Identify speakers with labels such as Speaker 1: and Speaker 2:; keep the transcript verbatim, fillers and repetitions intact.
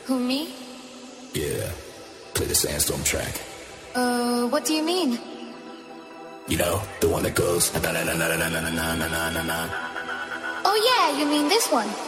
Speaker 1: Who, me?
Speaker 2: Yeah. Play the Sandstorm track.
Speaker 1: Uh, what do you mean?
Speaker 2: You know, the one that goes na na na na na na na na na na.
Speaker 1: Oh yeah, you mean this one?